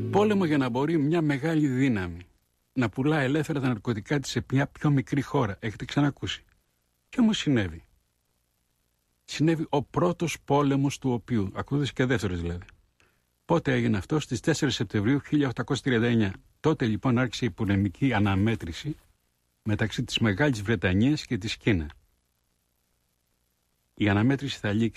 Πόλεμο για να μπορεί μια μεγάλη δύναμη να πουλά ελεύθερα τα ναρκωτικά της σε μια πιο μικρή χώρα. Έχετε ξανακούσει? Και όμως συνέβη. Συνέβη ο πρώτος πόλεμος του οποίου, ακούγοντας και δεύτερος δηλαδή. Πότε έγινε αυτό? Στις 4 Σεπτεμβρίου 1839. Τότε λοιπόν άρχισε η πολεμική αναμέτρηση μεταξύ της Μεγάλης Βρετανίας και της Κίνα. Η αναμέτρηση θα λήξει